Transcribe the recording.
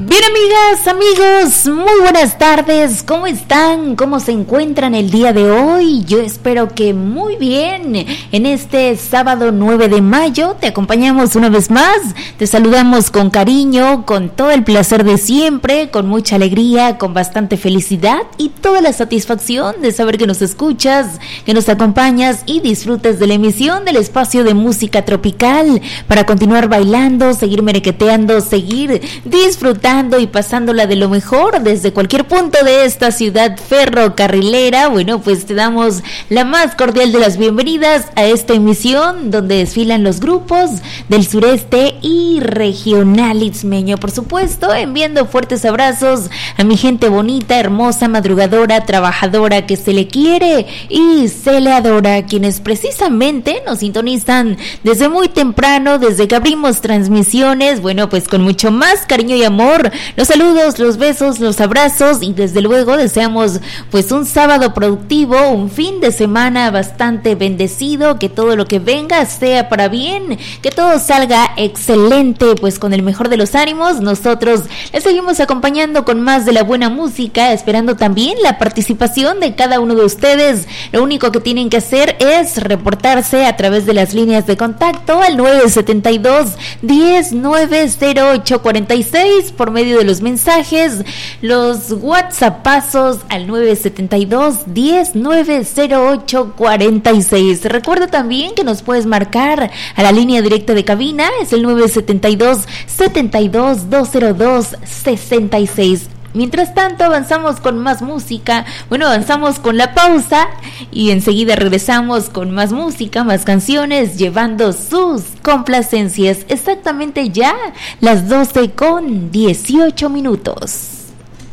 Bien, amigas, amigos, muy buenas tardes. ¿Cómo están? ¿Cómo se encuentran el día de hoy? Yo espero que muy bien. En este sábado 9 de mayo te acompañamos una vez más. Te saludamos con cariño, con todo el placer de siempre, con mucha alegría, con bastante felicidad y toda la satisfacción de saber que nos escuchas, que nos acompañas y disfrutas de la emisión del espacio de música tropical para continuar bailando, seguir merequeteando, seguir disfrutando y pasándola de lo mejor desde cualquier punto de esta ciudad ferrocarrilera. Bueno, pues te damos la más cordial de las bienvenidas a esta emisión donde desfilan los grupos del sureste y regional itzmeño. Por supuesto, enviando fuertes abrazos a mi gente bonita, hermosa, madrugadora, trabajadora, que se le quiere y se le adora, quienes precisamente nos sintonizan desde muy temprano, desde que abrimos transmisiones. Bueno, pues con mucho más cariño y amor, los saludos, los besos, los abrazos y desde luego deseamos pues un sábado productivo, un fin de semana bastante bendecido, que todo lo que venga sea para bien, que todo salga excelente, pues con el mejor de los ánimos. Nosotros les seguimos acompañando con más de la buena música, esperando también la participación de cada uno de ustedes. Lo único que tienen que hacer es reportarse a través de las líneas de contacto al 972-10-908-46 por medio de los mensajes, los WhatsAppazos al 972-10-908-46. Recuerda también que nos puedes marcar a la línea directa de cabina, es el 972-72-202-66. Mientras tanto avanzamos con más música, avanzamos con la pausa y enseguida regresamos con más música, más canciones, llevando sus complacencias. Exactamente ya las 12:18.